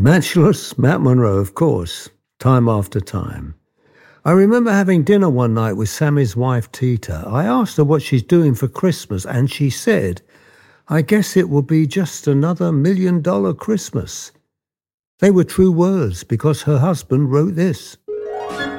Matchless Matt Monro, of course, time after time. I remember having dinner one night with Sammy's wife, Tita. I asked her what she's doing for Christmas, and she said, I guess it will be just another $1 million Christmas. They were true words because her husband wrote this.